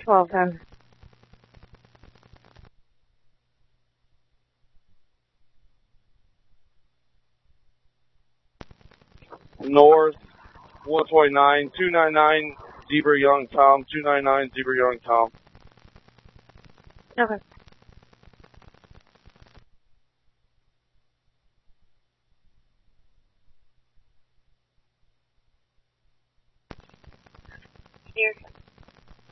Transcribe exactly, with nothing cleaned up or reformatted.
twelve then. North, one twenty-nine, two ninety-nine, Zebra Young Tom, two ninety-nine, Zebra Young Tom. Okay. Here.